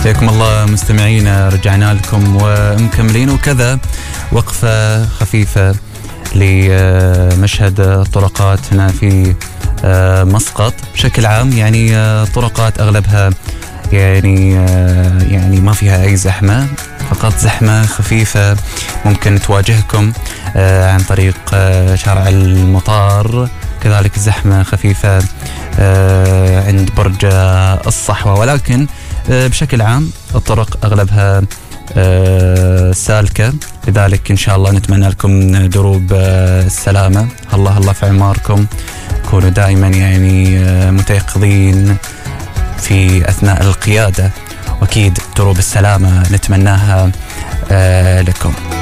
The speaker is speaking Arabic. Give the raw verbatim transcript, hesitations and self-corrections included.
حياكم الله مستمعينا، رجعنا لكم ومكملين وكذا وقفة خفيفة لمشهد الطرقات هنا في مسقط بشكل عام. يعني طرقات أغلبها يعني يعني ما فيها أي زحمة، فقط زحمة خفيفة ممكن تواجهكم عن طريق شارع المطار، كذلك زحمة خفيفة عند برج الصحوة، ولكن بشكل عام الطرق أغلبها سالكة. لذلك إن شاء الله نتمنى لكم دروب السلامة. الله الله في عماركم، كونوا دائما يعني متيقظين في أثناء القيادة، وأكيد دروب السلامة نتمناها لكم.